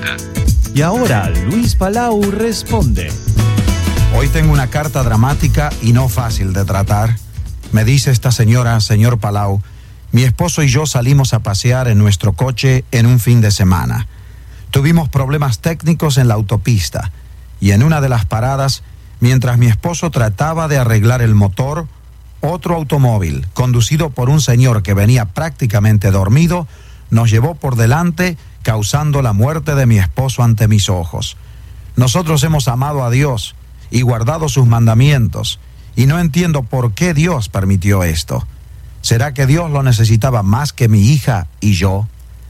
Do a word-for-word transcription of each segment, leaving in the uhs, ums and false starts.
respuesta. Y ahora Luis Palau responde. Hoy tengo una carta dramática y no fácil de tratar. Me dice esta señora, señor Palau, mi esposo y yo salimos a pasear en nuestro coche en un fin de semana. Tuvimos problemas técnicos en la autopista y en una de las paradas, mientras mi esposo trataba de arreglar el motor, otro automóvil, conducido por un señor que venía prácticamente dormido, nos llevó por delante, causando la muerte de mi esposo ante mis ojos. Nosotros hemos amado a Dios y guardado sus mandamientos, y no entiendo por qué Dios permitió esto. ¿Será que Dios lo necesitaba más que mi hija y yo?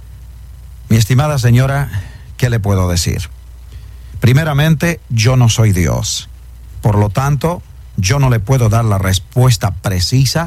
Mi estimada señora, ¿qué le puedo decir? Primeramente, yo no soy Dios. Por lo tanto, yo no le puedo dar la respuesta precisa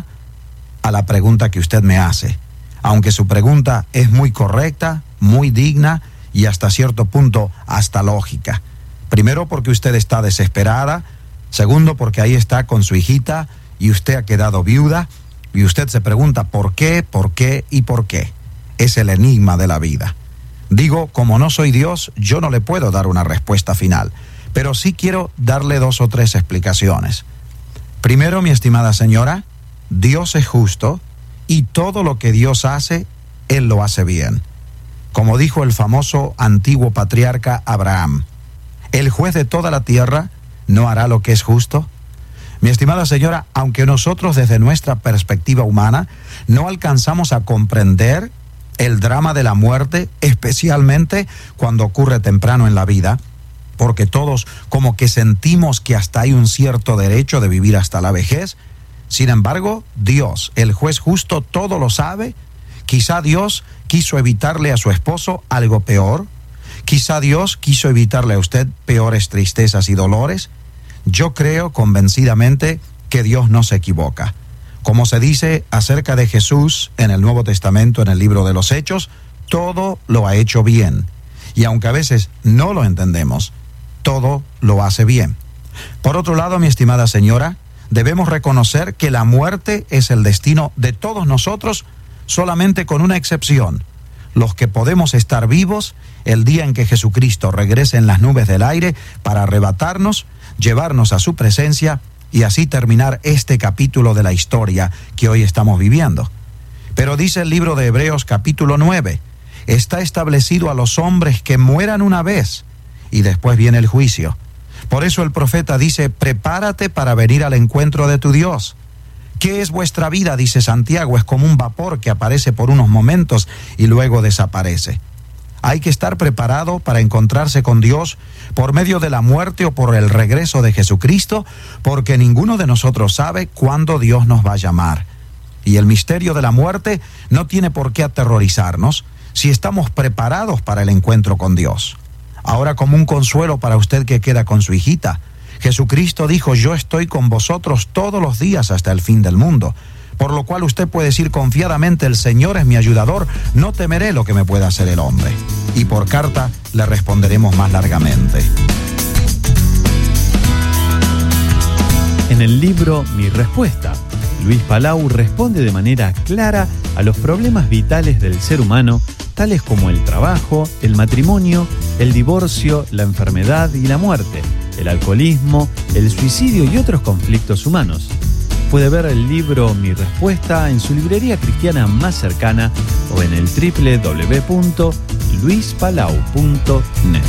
a la pregunta que usted me hace, aunque su pregunta es muy correcta, muy digna y hasta cierto punto hasta lógica. Primero, porque usted está desesperada. Segundo, porque ahí está con su hijita y usted ha quedado viuda y usted se pregunta por qué, por qué y por qué. Es el enigma de la vida. Digo, como no soy Dios, yo no le puedo dar una respuesta final, pero sí quiero darle dos o tres explicaciones. Primero, mi estimada señora, Dios es justo y todo lo que Dios hace, Él lo hace bien. Como dijo el famoso antiguo patriarca Abraham, ¿el juez de toda la tierra no hará lo que es justo? Mi estimada señora, aunque nosotros desde nuestra perspectiva humana no alcanzamos a comprender el drama de la muerte, especialmente cuando ocurre temprano en la vida, porque todos como que sentimos que hasta hay un cierto derecho de vivir hasta la vejez. Sin embargo, Dios, el juez justo, todo lo sabe. Quizá Dios quiso evitarle a su esposo algo peor. Quizá Dios quiso evitarle a usted peores tristezas y dolores. Yo creo convencidamente que Dios no se equivoca. Como se dice acerca de Jesús en el Nuevo Testamento, en el libro de los Hechos, todo lo ha hecho bien. Y aunque a veces no lo entendemos, todo lo hace bien. Por otro lado, mi estimada señora, debemos reconocer que la muerte es el destino de todos nosotros, solamente con una excepción: los que podemos estar vivos el día en que Jesucristo regrese en las nubes del aire para arrebatarnos, llevarnos a su presencia y así terminar este capítulo de la historia que hoy estamos viviendo. Pero dice el libro de Hebreos capítulo nueve, está establecido a los hombres que mueran una vez y después viene el juicio. Por eso el profeta dice, prepárate para venir al encuentro de tu Dios. ¿Qué es vuestra vida? Dice Santiago, es como un vapor que aparece por unos momentos y luego desaparece. Hay que estar preparado para encontrarse con Dios por medio de la muerte o por el regreso de Jesucristo, porque ninguno de nosotros sabe cuándo Dios nos va a llamar. Y el misterio de la muerte no tiene por qué aterrorizarnos si estamos preparados para el encuentro con Dios. Ahora, como un consuelo para usted que queda con su hijita, Jesucristo dijo, yo estoy con vosotros todos los días hasta el fin del mundo. Por lo cual usted puede decir confiadamente, el Señor es mi ayudador, no temeré lo que me pueda hacer el hombre. Y por carta le responderemos más largamente. En el libro Mi Respuesta, Luis Palau responde de manera clara a los problemas vitales del ser humano, tales como el trabajo, el matrimonio, el divorcio, la enfermedad y la muerte, el alcoholismo, el suicidio y otros conflictos humanos. Puede ver el libro Mi Respuesta en su librería cristiana más cercana o en el doble u doble u doble u punto luis palau punto net.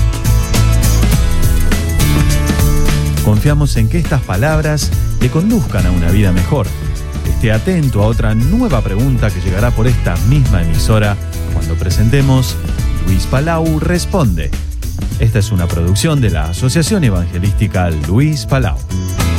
Confiamos en que estas palabras le conduzcan a una vida mejor. Esté atento a otra nueva pregunta que llegará por esta misma emisora cuando presentemos Luis Palau Responde. Esta es una producción de la Asociación Evangelística Luis Palau.